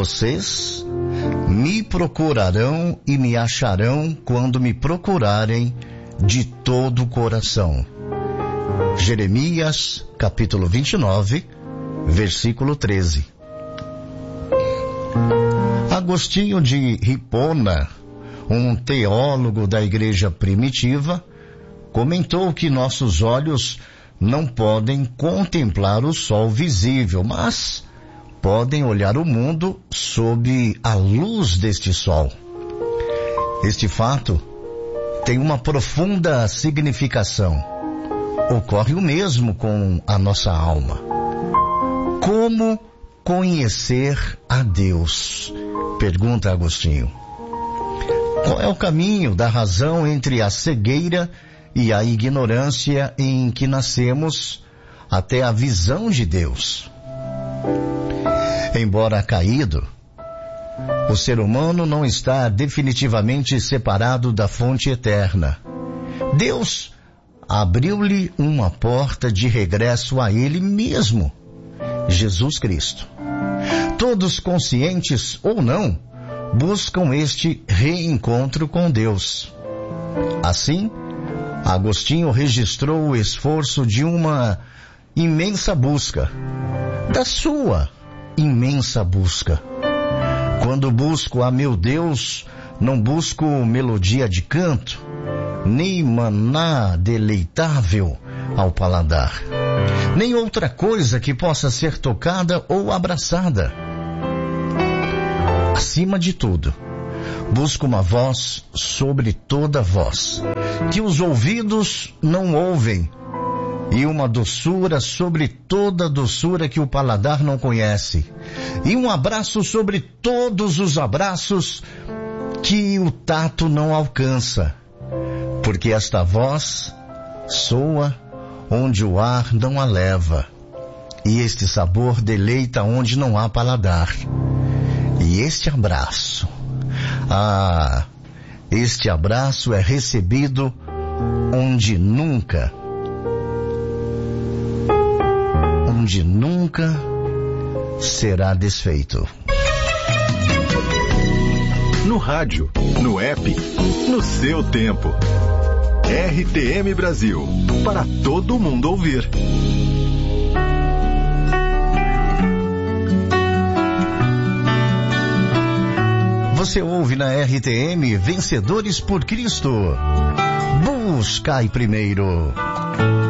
Vocês me procurarão e me acharão quando me procurarem de todo o coração. Jeremias, capítulo 29, versículo 13. Agostinho de Hipona, um teólogo da igreja primitiva, comentou que nossos olhos não podem contemplar o sol visível, mas podem olhar o mundo sob a luz deste sol. Este fato tem uma profunda significação. Ocorre o mesmo com a nossa alma. Como conhecer a Deus? Pergunta Agostinho. Qual é o caminho da razão entre a cegueira e a ignorância em que nascemos até a visão de Deus? Embora caído, o ser humano não está definitivamente separado da fonte eterna. Deus abriu-lhe uma porta de regresso a Ele mesmo, Jesus Cristo. Todos, conscientes ou não, buscam este reencontro com Deus. Assim, Agostinho registrou o esforço de uma imensa busca, da sua imensa busca. Quando busco a meu Deus, não busco melodia de canto, nem maná deleitável ao paladar, nem outra coisa que possa ser tocada ou abraçada. Acima de tudo, busco uma voz sobre toda voz, que os ouvidos não ouvem, e uma doçura sobre toda doçura que o paladar não conhece, e um abraço sobre todos os abraços que o tato não alcança, porque esta voz soa onde o ar não a leva, e este sabor deleita onde não há paladar. E este abraço, este abraço é recebido onde nunca será desfeito. No rádio, no app, no seu tempo. RTM Brasil, para todo mundo ouvir. Você ouve na RTM Vencedores por Cristo. Buscai primeiro.